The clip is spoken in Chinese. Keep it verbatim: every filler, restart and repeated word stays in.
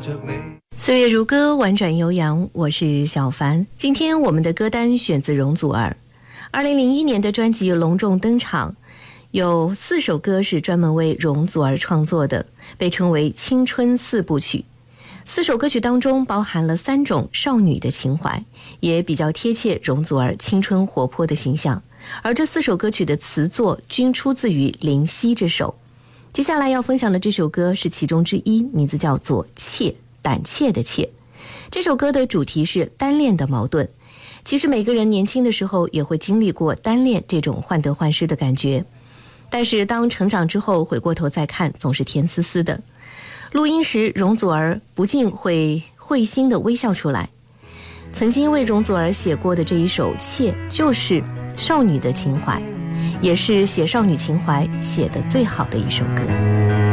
岁月如歌，婉转悠扬，我是小凡。今天我们的歌单选自容祖儿二零零一年的专辑隆重登场，有四首歌是专门为容祖儿创作的，被称为青春四部曲。四首歌曲当中包含了三种少女的情怀，也比较贴切容祖儿青春活泼的形象。而这四首歌曲的词作均出自于林夕之手。接下来要分享的这首歌是其中之一，名字叫做《怯》，胆怯的怯。这首歌的主题是单恋的矛盾。其实每个人年轻的时候也会经历过单恋这种患得患失的感觉，但是当成长之后回过头再看，总是甜丝丝的。录音时容祖儿不禁会会心的微笑出来。曾经为容祖儿写过的这一首《怯》，就是少女的情怀，也是写少女情怀写得最好的一首歌。